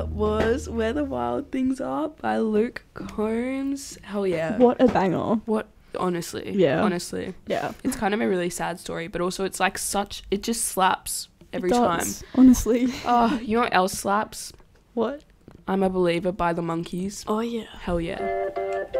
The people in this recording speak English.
Was Where the Wild Things Are by Luke Combs. Hell yeah. What a banger. Honestly. Yeah. Honestly. Yeah. It's kind of a really sad story, but also it's like it just slaps every time. Honestly. Oh, you know what else slaps? What? I'm a Believer by the Monkees. Oh, yeah. Hell yeah.